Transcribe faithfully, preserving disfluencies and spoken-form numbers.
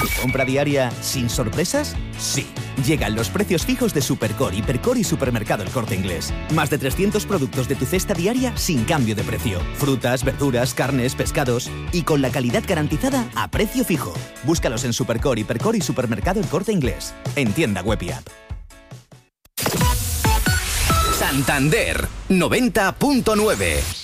¿Tu compra diaria sin sorpresas? Sí. Llegan los precios fijos de Supercore, Hipercore y Supermercado El Corte Inglés. Más de trescientos productos de tu cesta diaria sin cambio de precio. Frutas, verduras, carnes, pescados y con la calidad garantizada a precio fijo. Búscalos en Supercore, Hipercore y Supermercado El Corte Inglés. En tienda web y app. Santander noventa punto nueve.